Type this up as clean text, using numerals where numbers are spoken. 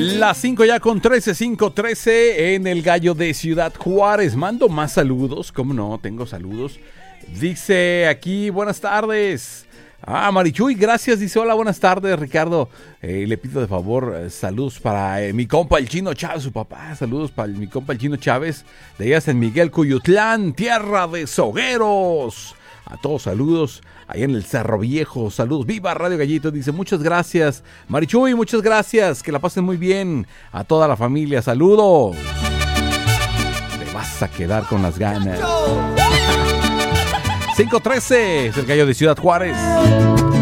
Las 5 ya con 5:13 en el Gallo de Ciudad Juárez. Mando más saludos, ¿cómo no? Tengo saludos. Dice aquí, buenas tardes. Marichuy, gracias. Dice, hola, buenas tardes, Ricardo. Le pido de favor saludos para mi compa el Chino Chávez, su papá. Saludos para mi compa el Chino Chávez, de allá San Miguel, Cuyutlán, tierra de Sogueros. A todos saludos, ahí en el Cerro Viejo. Saludos, viva Radio Gallito. Dice, muchas gracias, Marichuy, muchas gracias. Que la pasen muy bien a toda la familia. Saludos. Te vas a quedar con las ganas. 5:13 es el Gallo de Ciudad Juárez.